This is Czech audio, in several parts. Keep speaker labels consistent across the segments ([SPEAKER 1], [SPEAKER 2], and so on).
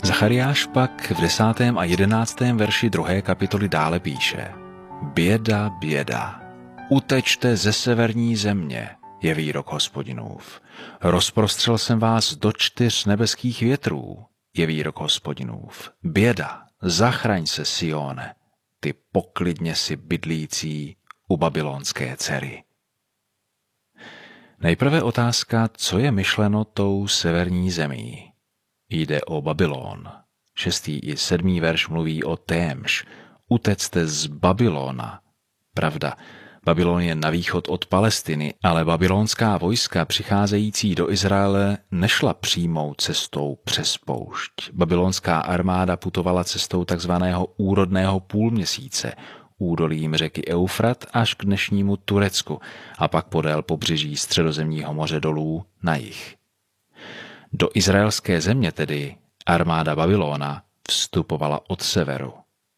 [SPEAKER 1] Zachariáš pak v 10. a 11. verši 2. kapitoly dále píše: Běda, běda, utečte ze severní země, je výrok Hospodinův. Rozprostřel jsem vás do 4 nebeských větrů, je výrok Hospodinův. Běda, zachraň se, Sione, ty poklidně si bydlící u babylonské dcery. Nejprve otázka, co je myšleno tou severní zemí. Jde o Babylon. 6. i 7. verš mluví o témž. Utecte z Babylona. Pravda, Babylon je na východ od Palestiny, ale babylonská vojska přicházející do Izraele nešla přímou cestou přes poušť. Babylonská armáda putovala cestou takzvaného úrodného půlměsíce, údolím řeky Eufrat až k dnešnímu Turecku a pak podél pobřeží Středozemního moře dolů na jih. Do izraelské země tedy armáda Babylona vstupovala od severu.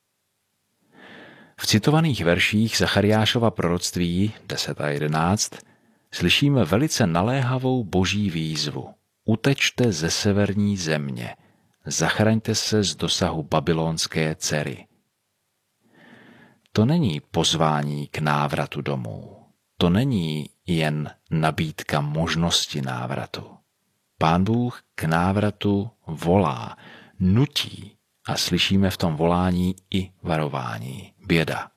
[SPEAKER 1] V citovaných verších Zachariášova proroctví 10 a 11 slyšíme velice naléhavou boží výzvu. Utečte ze severní země, zachraňte se z dosahu babylonské dcery. To není pozvání k návratu domů. To není jen nabídka možnosti návratu. Pán Bůh k návratu volá, nutí a slyšíme v tom volání i varování. Běda.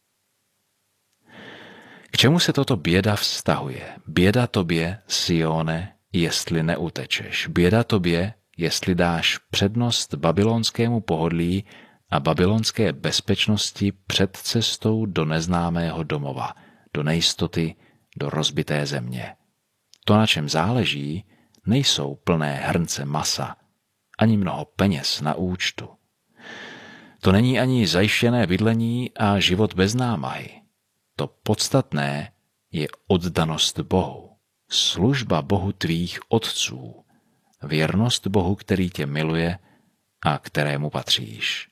[SPEAKER 1] K čemu se toto běda vztahuje? Běda tobě, Sione, jestli neutečeš. Běda tobě, jestli dáš přednost babylonskému pohodlí a babylonské bezpečnosti před cestou do neznámého domova, do nejistoty, do rozbité země. To, na čem záleží, nejsou plné hrnce masa, ani mnoho peněz na účtu. To není ani zajištěné bydlení a život bez námahy. To podstatné je oddanost Bohu, služba Bohu tvých otců, věrnost Bohu, který tě miluje a kterému patříš.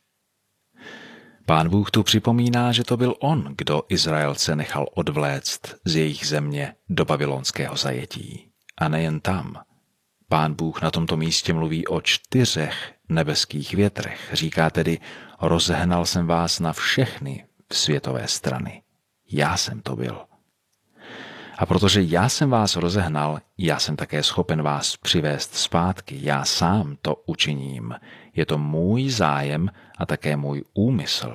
[SPEAKER 1] Pán Bůh tu připomíná, že to byl on, kdo Izraelce nechal odvléct z jejich země do babylonského zajetí. A nejen tam. Pán Bůh na tomto místě mluví o 4 nebeských větrech. Říká tedy, rozehnal jsem vás na všechny světové strany. Já jsem to byl. A protože já jsem vás rozehnal, já jsem také schopen vás přivést zpátky. Já sám to učiním. Je to můj zájem a také můj úmysl.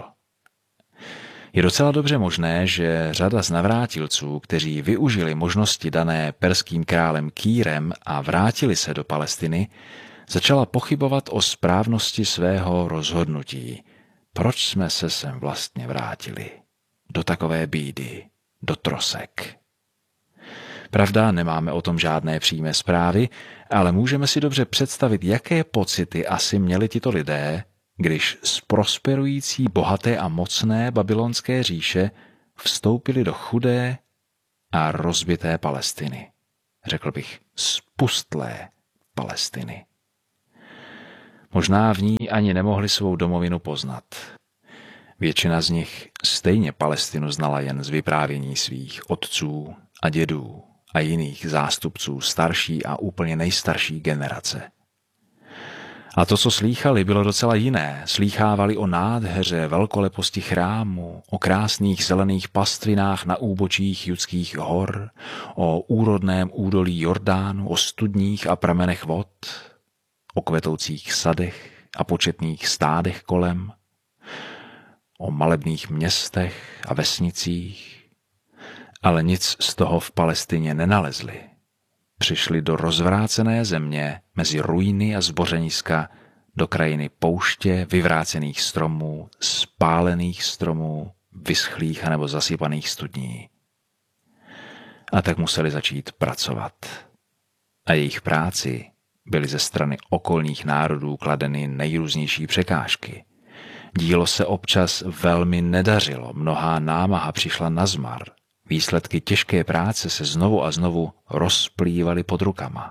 [SPEAKER 1] Je docela dobře možné, že řada z navrátilců, kteří využili možnosti dané perským králem Kýrem a vrátili se do Palestiny, začala pochybovat o správnosti svého rozhodnutí. Proč jsme se sem vlastně vrátili? Do takové bídy, do trosek. Pravda, nemáme o tom žádné přímé zprávy, ale můžeme si dobře představit, jaké pocity asi měli tito lidé, když z prosperující, bohaté a mocné babylonské říše vstoupili do chudé a rozbité Palestiny. Řekl bych, spustlé Palestiny. Možná v ní ani nemohli svou domovinu poznat. Většina z nich stejně Palestinu znala jen z vyprávění svých otců a dědů a jiných zástupců starší a úplně nejstarší generace. A to, co slýchali, bylo docela jiné. Slýchávali o nádheře, velkoleposti chrámu, o krásných zelených pastvinách na úbočích judských hor, o úrodném údolí Jordánu, o studních a pramenech vod, o kvetoucích sadech a početných stádech kolem, o malebných městech a vesnicích, ale nic z toho v Palestině nenalezli. Přišli do rozvrácené země mezi ruiny a zbořeniska, do krajiny pouště, vyvrácených stromů, spálených stromů, vyschlých anebo zasypaných studní. A tak museli začít pracovat. A jejich práci byly ze strany okolních národů kladeny nejrůznější překážky. Dílo se občas velmi nedařilo, mnohá námaha přišla nazmar. Výsledky těžké práce se znovu a znovu rozplývaly pod rukama.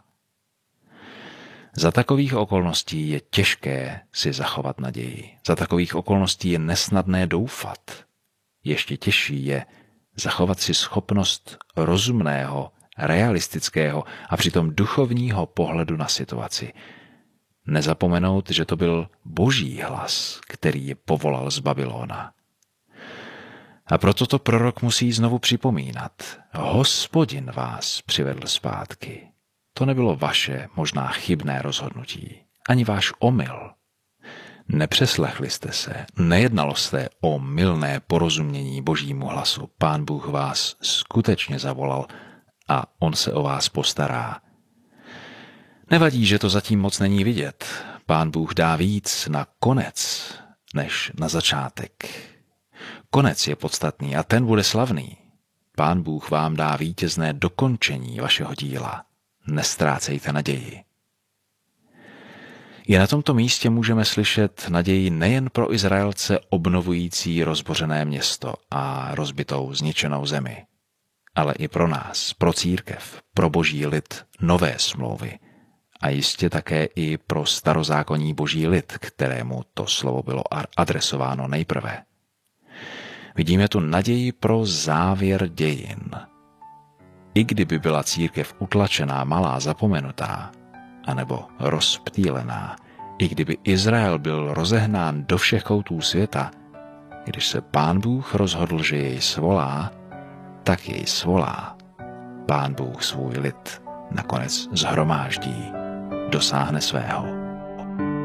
[SPEAKER 1] Za takových okolností je těžké si zachovat naději. Za takových okolností je nesnadné doufat. Ještě těžší je zachovat si schopnost rozumného, realistického a přitom duchovního pohledu na situaci. nezapomenout, že to byl Boží hlas, který je povolal z Babylona. A proto to prorok musí znovu připomínat. Hospodin vás přivedl zpátky. To nebylo vaše možná chybné rozhodnutí, ani váš omyl. Nepřeslechli jste se, nejednalo jste o mylné porozumění Božímu hlasu. Pán Bůh vás skutečně zavolal a on se o vás postará. Nevadí, že to zatím moc není vidět. Pán Bůh dá víc na konec, než na začátek. Konec je podstatný a ten bude slavný. Pán Bůh vám dá vítězné dokončení vašeho díla. Nestrácejte naději. I na tomto místě můžeme slyšet naději nejen pro Izraelce obnovující rozbořené město a rozbitou zničenou zemi, ale i pro nás, pro církev, pro Boží lid nové smlouvy a jistě také i pro starozákonní Boží lid, kterému to slovo bylo adresováno nejprve. Vidíme tu naději pro závěr dějin. I kdyby byla církev utlačená, malá, zapomenutá, anebo rozptýlená, i kdyby Izrael byl rozehnán do všech koutů světa, když se Pán Bůh rozhodl, že jej svolá, tak jej svolá. Pán Bůh svůj lid nakonec shromáždí, dosáhne svého.